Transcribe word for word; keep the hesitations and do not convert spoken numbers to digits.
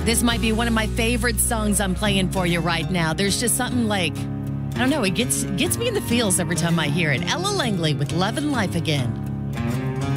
This might be one of my favorite songs I'm playing for you right now. There's just something like, I don't know, it gets gets me in the feels every time I hear it. Ella Langley with Love and Life Again.